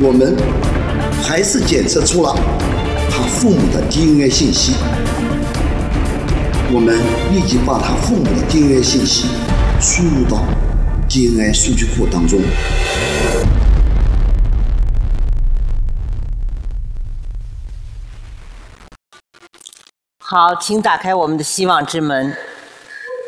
我们还是检测出了他父母的 DNA 信息。我们立即把他父母的 DNA 信息输入到 DNA 数据库当中。 好，请打开我们的希望之门。